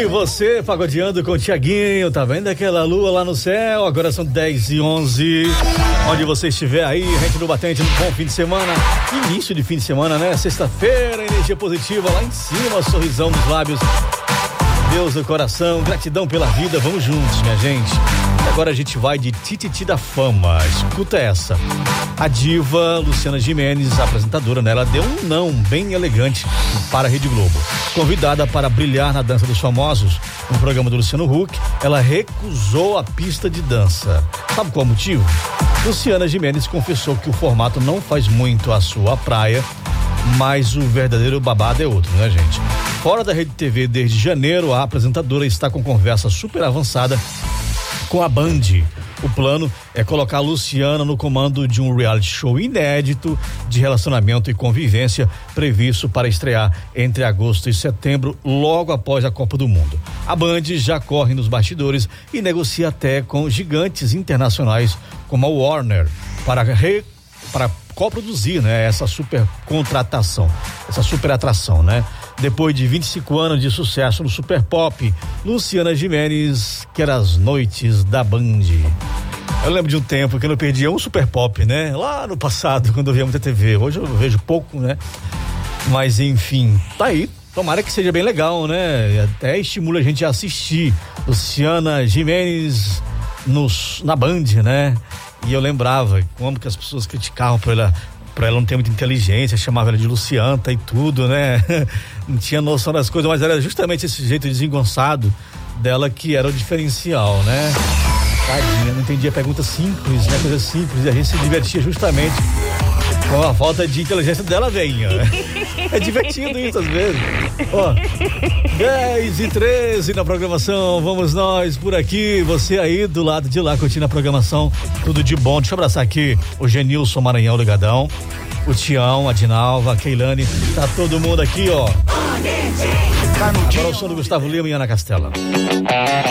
você pagodeando com o Tiaguinho, tá vendo aquela lua lá no céu? Agora são 10h11. Onde você estiver aí, gente do Batente, no bom fim de semana, início de fim de semana, né? Sexta-feira, energia positiva lá em cima, sorrisão nos lábios, Deus no coração, gratidão pela vida, vamos juntos, minha gente. E agora a gente vai de Tititi da Fama, escuta essa. A diva Luciana Gimenez, apresentadora, né? Ela deu um não bem elegante para a Rede Globo. Convidada para brilhar na Dança dos Famosos, no programa do Luciano Huck, ela recusou a pista de dança. Sabe qual é o motivo? Luciana Gimenez confessou que o formato não faz muito a sua praia, mas o verdadeiro babado é outro, né, gente? Fora da Rede TV desde janeiro, a apresentadora está com conversa super avançada com a Band. O plano é colocar a Luciana no comando de um reality show inédito de relacionamento e convivência previsto para estrear entre agosto e setembro, logo após a Copa do Mundo. A Band já corre nos bastidores e negocia até com gigantes internacionais como a Warner para coproduzir, né, essa super contratação, essa super atração, né? Depois de 25 anos de sucesso no Super Pop, Luciana Gimenez quer as noites da Band. Eu lembro de um tempo que eu não perdia um Super Pop, né? Lá no passado, quando eu via muita TV. Hoje eu vejo pouco, né? Mas enfim, tá aí. Tomara que seja bem legal, né? E até estimula a gente a assistir Luciana Gimenez na Band, né? E eu lembrava como que as pessoas criticavam por ela não ter muita inteligência, chamava ela de Lucianta e tudo, né? Não tinha noção das coisas, mas era justamente esse jeito desengonçado dela que era o diferencial, né? Tadinha, não entendia perguntas simples, né? Coisas simples, e a gente se divertia justamente com a falta de inteligência dela, veinha. É divertido isso às vezes. Ó, 10h13 na programação, vamos nós por aqui, você aí do lado de lá curtindo a programação, tudo de bom. Deixa eu abraçar aqui o Genilson Maranhão Ligadão, o Tião, a Dinalva, a Keilane, tá todo mundo aqui, ó. Agora o som do Gustavo Lima e Ana Castela.